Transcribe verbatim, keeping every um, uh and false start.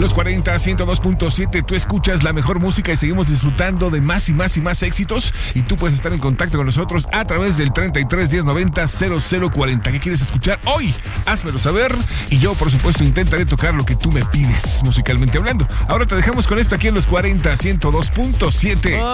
los cuarenta, ciento dos punto siete, tú escuchas la mejor música y seguimos disfrutando de más y más y más éxitos. Y tú puedes estar en contacto con nosotros a través del treinta y tres, diez, noventa, cero cero cuarenta. ¿Qué quieres escuchar hoy? Házmelo saber y yo, por supuesto, intentaré tocar lo que tú me pides, musicalmente hablando. Ahora te dejamos con esto aquí en los cuarenta, ciento dos punto siete.